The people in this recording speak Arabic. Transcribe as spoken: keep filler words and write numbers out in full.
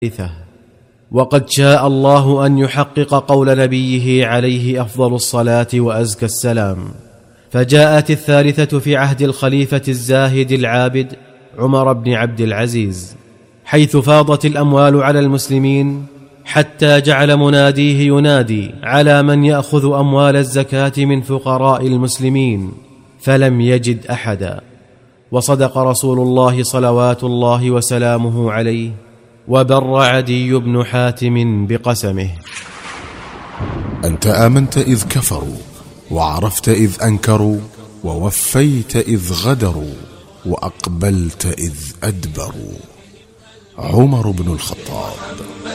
وقد شاء الله أن يحقق قول نبيه عليه أفضل الصلاة وأزكى السلام، فجاءت الثالثة في عهد الخليفة الزاهد العابد عمر بن عبد العزيز، حيث فاضت الأموال على المسلمين حتى جعل مناديه ينادي على من يأخذ أموال الزكاة من فقراء المسلمين، فلم يجد أحدا. وصدق رسول الله صلوات الله وسلامه عليه، وبر عدي بن حاتم بقسمه. أنت آمنت إذ كفروا، وعرفت إذ أنكروا، ووفيت إذ غدروا، وأقبلت إذ أدبروا. عمر بن الخطاب.